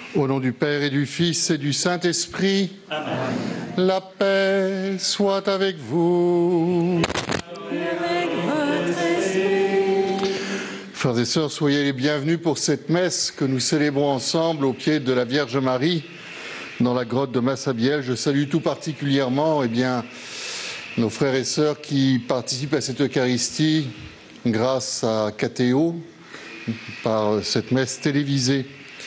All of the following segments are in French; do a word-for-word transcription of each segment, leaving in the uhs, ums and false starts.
Au nom du Père et du Fils et du Saint-Esprit, Amen. La paix soit avec vous. Et avec votre esprit. Frères et sœurs, soyez les bienvenus pour cette messe que nous célébrons ensemble au pied de la Vierge Marie, dans la grotte de Massabielle. Je salue tout particulièrement eh bien, nos frères et sœurs qui participent à cette Eucharistie grâce à Catéo, par cette messe télévisée.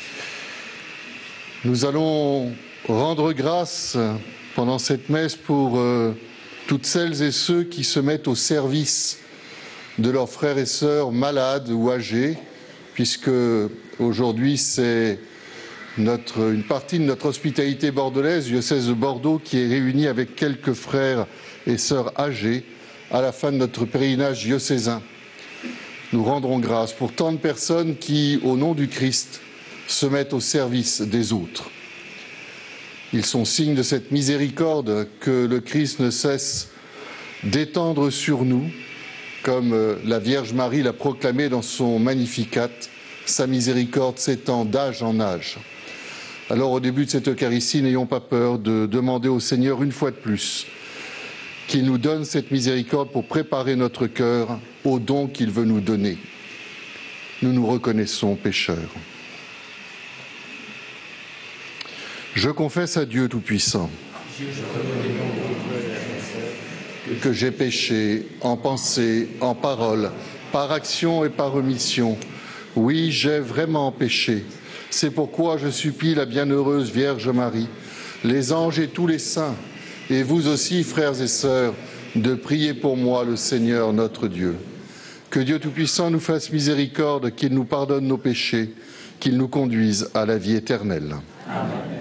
Nous allons rendre grâce pendant cette messe pour euh, toutes celles et ceux qui se mettent au service de leurs frères et sœurs malades ou âgés, puisque aujourd'hui c'est notre, une partie de notre hospitalité bordelaise, diocèse de Bordeaux, qui est réunie avec quelques frères et sœurs âgés à la fin de notre pèlerinage diocésain. Nous rendrons grâce pour tant de personnes qui, au nom du Christ, se mettent au service des autres. Ils sont signes de cette miséricorde que le Christ ne cesse d'étendre sur nous, comme la Vierge Marie l'a proclamé dans son Magnificat, sa miséricorde s'étend d'âge en âge. Alors au début de cette Eucharistie, n'ayons pas peur de demander au Seigneur une fois de plus qu'il nous donne cette miséricorde pour préparer notre cœur au don qu'il veut nous donner. Nous nous reconnaissons pécheurs. Je confesse à Dieu Tout-Puissant que j'ai péché en pensée, en parole, par action et par omission. Oui, j'ai vraiment péché. C'est pourquoi je supplie la bienheureuse Vierge Marie, les anges et tous les saints, et vous aussi, frères et sœurs, de prier pour moi le Seigneur notre Dieu. Que Dieu Tout-Puissant nous fasse miséricorde, qu'il nous pardonne nos péchés, qu'il nous conduise à la vie éternelle. Amen.